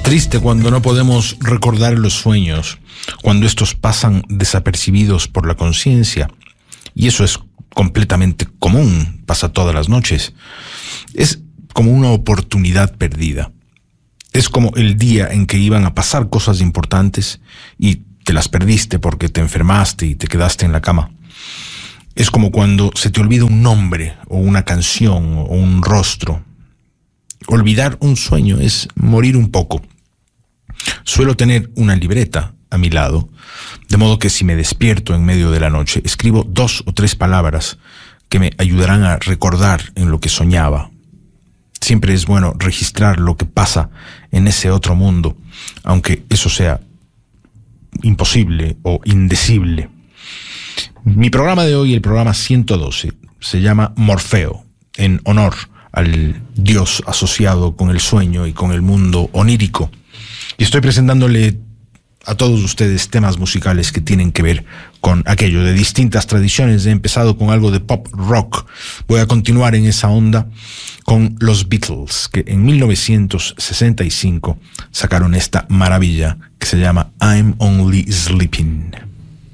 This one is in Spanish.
Triste cuando no podemos recordar los sueños, cuando estos pasan desapercibidos por la conciencia. Y eso es completamente común, pasa todas las noches. Es como una oportunidad perdida. Es como el día en que iban a pasar cosas importantes y te las perdiste porque te enfermaste y te quedaste en la cama. Es como cuando se te olvida un nombre o una canción o un rostro. Olvidar un sueño es morir un poco. Suelo tener una libreta a mi lado, de modo que si me despierto en medio de la noche, escribo 2 o 3 palabras que me ayudarán a recordar en lo que soñaba. Siempre es bueno registrar lo que pasa en ese otro mundo, aunque eso sea imposible o indecible. Mi programa de hoy, el programa 112, se llama Morfeo, en honor al dios asociado con el sueño y con el mundo onírico. Y estoy presentándole a todos ustedes temas musicales que tienen que ver con aquello, de distintas tradiciones. He empezado con algo de pop rock. Voy a continuar en esa onda con los Beatles, que en 1965 sacaron esta maravilla que se llama I'm Only Sleeping.